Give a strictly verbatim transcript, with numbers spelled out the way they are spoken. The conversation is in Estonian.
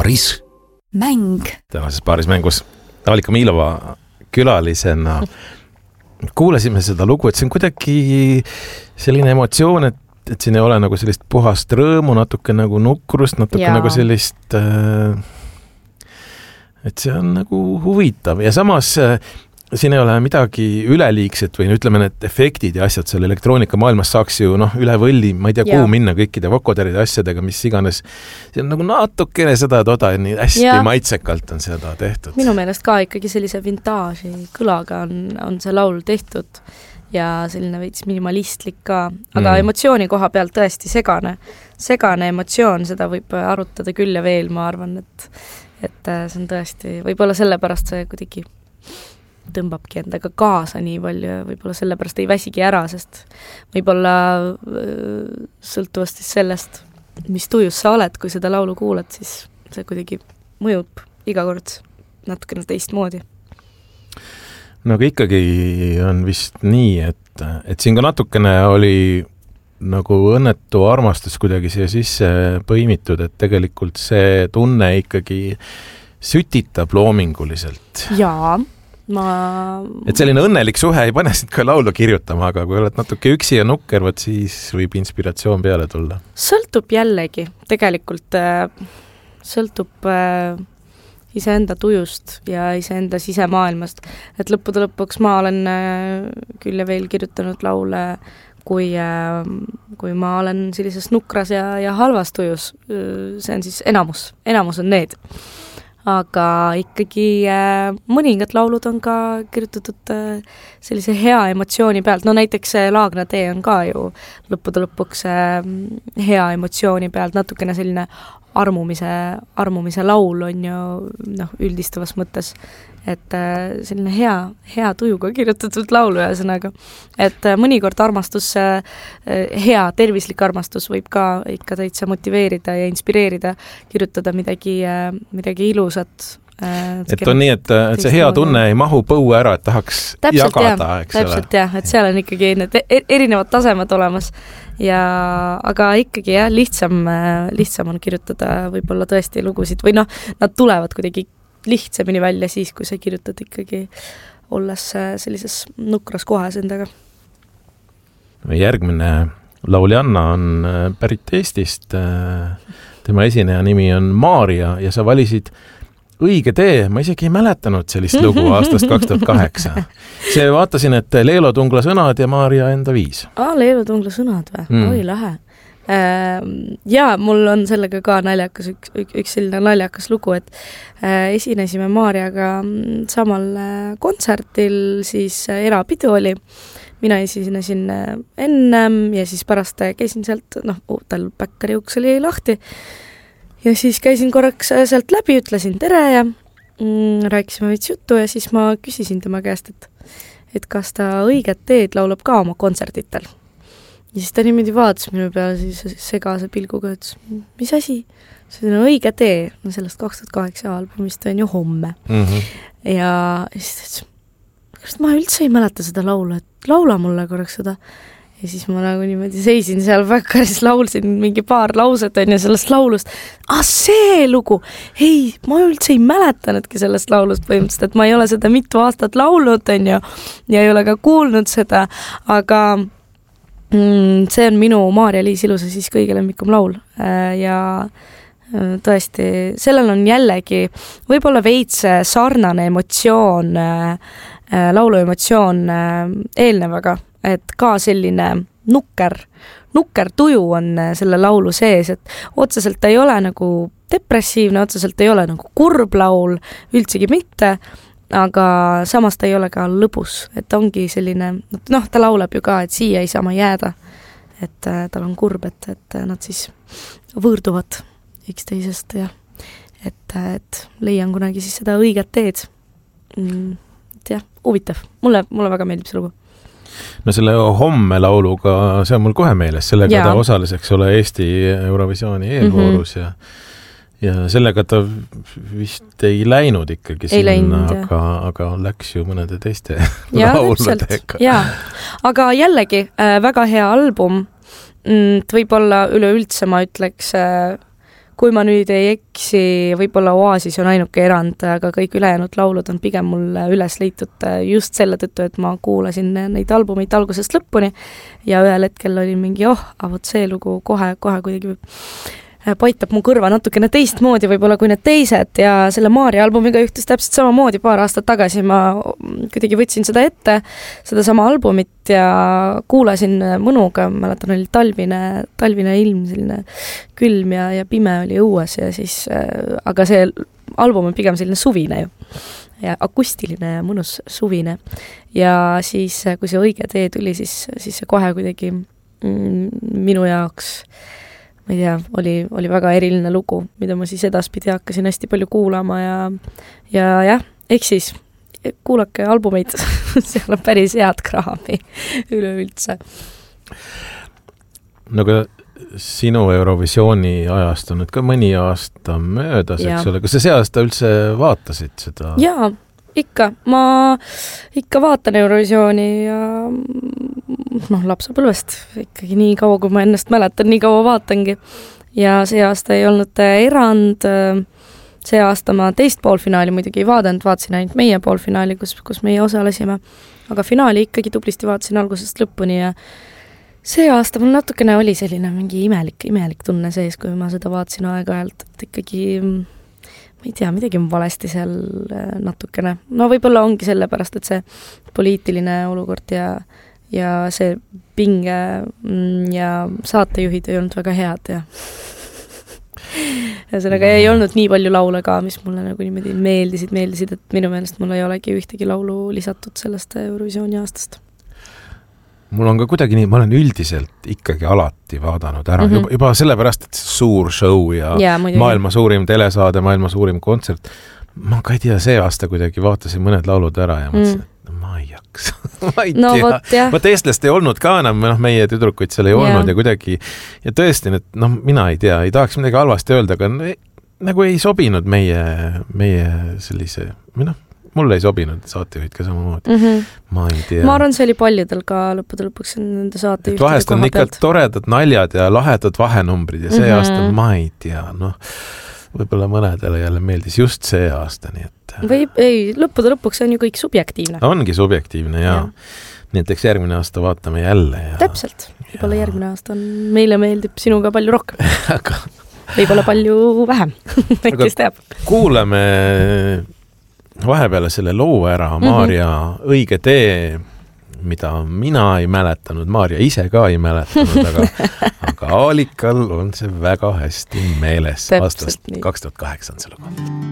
Paaris mäng. Tänases Paaris mängus Alika Miilova külalisena kuulasime seda lugu, et see on kuidagi selline emotsioon, et, et siin ei ole nagu sellist puhast rõõmu, natuke nagu nukrust, natuke ja. nagu sellist äh, et see on nagu huvitav ja samas äh, siin ei ole midagi üleliigset või ütleme, need efektid ja asjad seal elektroonika maailmas saaks ju noh, üle võlli, ma ei tea, kuhu minna kõikide vokoderide asjadega, mis iganes. See on nagu natukene seda toda, nii hästi ja. maitsekalt on seda tehtud. Minu meelest ka ikkagi sellise vintaaži kõlaga on, on see laul tehtud ja selline veits minimalistlik ka, aga mm. emotsiooni koha pealt tõesti segane. Segane emotsioon, seda võib arutada küll ja veel, ma arvan, et, et see on tõesti, võib-olla sellepärast see kuidagi tõmbabki endaga kaasa nii palju ja võib-olla sellepärast ei väsigi ära, sest võib-olla sõltuvasti sellest, mis tujus sa oled, kui seda laulu kuulad, siis see kuidagi mõjub iga kord natukene teistmoodi. No aga ikkagi on vist nii, et, et siin ka natukene oli nagu õnnetu armastus kuidagi siia sisse põimitud, et tegelikult see tunne ikkagi sütitab loominguliselt. Jaa. Ma... et selline õnnelik suhe ei pane sind ka laulu kirjutama, aga kui oled natuke üksi ja nukker, võt siis võib inspiratsioon peale tulla. Sõltub jällegi, tegelikult äh, sõltub äh, iseenda tujust ja iseenda sisemaailmast, et lõppude lõpuks ma olen äh, küll ja veel kirjutanud laule, kui, äh, kui ma olen sellises nukras ja, ja halvas tujus, see on siis enamus, enamus on need. Aga ikkagi äh, mõningad laulud on ka kirjutatud äh, sellise hea emotsiooni pealt. No näiteks see Laagna tee on ka ju lõppude lõpuks äh, hea emotsiooni pealt, natukene selline armumise, armumise laul on ju noh, üldistavas mõttes, et äh, selline hea, hea tujuga kirjutatud laul ühesõnaga. Et äh, mõnikord armastus, äh, hea tervislik armastus võib ka ikka täitsa motiveerida ja inspireerida, kirjutada midagi, äh, midagi ilusat. Äh, et on nii, et, et see hea tunne ei mahu põue ära, et tahaks täpselt jagada, jah, eks täpselt ole. Täpselt jah, et seal on ikkagi need erinevad tasemed olemas. Ja, aga ikkagi jah, lihtsam, lihtsam on kirjutada võib-olla tõesti lugusid või noh, nad tulevad kuidagi lihtsamini välja siis, kui sa kirjutad ikkagi olles sellises nukras kohas endaga. Järgmine lauljanna on pärit Eestist. Tema esineja nimi on Maaria ja sa valisid Õige tee, ma isegi ei mäletanud sellist lugu aastast kaks tuhat kaheksa. See vaatasin, et Leelo Tungla sõnad ja Maaria enda viis. Aa, Leelo Tungla sõnad või? Mm. Oi, lahe. Ja mul on sellega ka naljakas, üks, üks selline naljakas lugu, et esinesime Maariaga samal kontsertil, siis erapidu oli. Mina esinesin ennem ja siis pärast käisin sealt, noh, tal päkkari uks oli lahti. Ja siis käisin korraks sealt läbi, ütlesin tere ja mm, rääkisime veits juttu ja siis ma küsisin tema käest, et, et kas ta Õiget teed laulab ka oma kontsertitel. Ja siis ta niimoodi vaatas minu peale siis segase pilguga, et mis asi? See on Õige tee, no sellest kaks tuhat kaheksa albumist on ju Homme. Mm-hmm. Ja siis kas ma üldse ei mäleta seda laulu, et laula mulle korraks seda. Ja siis ma nagu niimoodi seisin seal päkkaris, laulsin mingi paar lauset on ja sellest laulust. Ah, see lugu! Hei, ma üldse ei mäletanudki sellest laulust põhimõtteliselt, et ma ei ole seda mitu aastat laulnud on ja, ja ei ole ka kuulnud seda, aga mm, see on minu Maarja-Liis Ilusa siis kõige lemmikum laul ja tõesti, sellel on jällegi võib-olla veits sarnane emotsioon, laulu emotsioon eelnevaga, et ka selline nukker, nukker tuju on selle laulu sees, et otseselt ta ei ole nagu depressiivne, otseselt ei ole nagu kurb laul, üldsegi mitte, aga samas ta ei ole ka lõbus, et ongi selline, noh, ta laulab ju ka, et siia ei saa ma jääda, et tal on kurb, et, et nad siis võõrduvad üksteisest ja et, et leian kunagi siis seda õiget teed. Et jah, huvitav. Mulle, mulle väga meeldib see lugu. No selle Homme lauluga, see on mul kohe meeles, sellega ja. Ta osales, eks ole, Eesti Eurovisiooni eelvoorus mm-hmm. ja, ja sellega ta vist ei läinud ikkagi ei sinna, läinud, aga, aga läks ju mõnede teiste lauludega. Ja, aga jällegi äh, väga hea album, mm, võib-olla üleüldse ma ütleks, äh, kui ma nüüd ei eksi, võib-olla Oasis on ainuke erand, aga kõik ülejäänud laulud on pigem mul üles leitud just selle tõttu, et ma kuulasin neid albumeid algusest lõpuni ja ühel hetkel oli mingi, oh, aga vot see lugu kohe, kohe kuidagi paitab mu kõrva natukene teistmoodi võib-olla kui need teised ja selle Maarja albumiga juhtus täpselt samamoodi paar aastat tagasi. Ma kuidagi võtsin seda ette, seda sama albumit ja kuulasin mõnuga, mäletan, oli talvine, talvine ilm, selline külm ja, ja pime oli õues ja siis, aga see album on pigem selline suvine ju. Ja akustiline ja mõnus suvine. Ja siis, kui see õige tee tuli, siis, siis see kohe kuidagi minu jaoks ma ei tea, oli, oli väga eriline lugu, mida ma siis edaspidi hakkasin hästi palju kuulama ja, ja jah, ehk siis kuulake albumeid, seal on päris head kraami üleüldse. No aga sinu Eurovisiooni ajast on nüüd ka mõni aasta möödas, eks ole, kas sa see aasta üldse vaatasid seda? Jaa, ikka, ma ikka vaatan Eurovisiooni ja noh, lapsepõlvest ikkagi nii kaua, kui ma ennast mäletan, nii kaua vaatangi. Ja see aasta ei olnud erand, see aasta ma teist poolfinaali muidugi ei vaadanud, vaatasin ainult meie poolfinaali, kus, kus meie osalesime, aga finaali ikkagi tublisti vaatasin algusest lõpuni ja see aasta mul natukene oli selline mingi imelik, imelik tunne sees, kui ma seda vaatasin aeg-ajalt, et ikkagi ma ei tea, midagi on valesti seal natukene. No võib-olla ongi sellepärast, et see poliitiline olukord ja ja see pinge ja saatejuhid ei olnud väga head ja ja sellega no. Ei olnud nii palju laule ka, mis mulle nagu niimoodi meeldisid, meeldisid, et minu meelest mul ei olegi ühtegi laulu lisatud sellest Eurovisiooni aastast. Mul on ka kuidagi nii, ma olen üldiselt ikkagi alati vaadanud ära, mm-hmm. juba, juba sellepärast, et suur show ja, ja maailma suurim telesaade, maailma suurim kontsert. Ma ka ei tea, see aasta kuidagi vaatasin mõned laulud ära ja mõtlesin, mm. et ma ei jaks. ma ei no, tea. Võt, Võt eestlast ei olnud ka enam, noh, meie tüdrukuid seal ei olnud ja, ja kuidagi, ja tõesti, et noh, mina ei tea, ei tahaks midagi halvasti öelda, aga ne, nagu ei sobinud meie, meie sellise, noh, mulle ei sobinud saatejuhid ka samamoodi. Mm-hmm. Ma ei tea. Ma arvan, see oli paljudel ka lõppude lõpuks nende saatejuhtide koha pealt. Vahest on ikka toredad naljad ja lahedad vahenumbrid ja see mm-hmm. aasta ma ei tea, noh, võib-olla mõnedele jälle meeldis just see aasta, nii et või ei, lõppude lõpuks on ju kõik subjektiivne. Ongi subjektiivne, jaa. Ja. Nii et eks järgmine aasta vaatame jälle. Ja, täpselt. Võib-olla ja. Järgmine aasta on, meile meeldib sinuga palju rohkem. aga... Võib-olla palju vähem. Kes teab. Kuulame vahepeale selle loo ära, Maarja mm-hmm. õige tee, mida mina ei mäletanud, Maarja ise ka ei mäletanud, aga, aga Aalikal on see väga hästi meeles. Aastast kaks tuhat kaheksa on see lugu.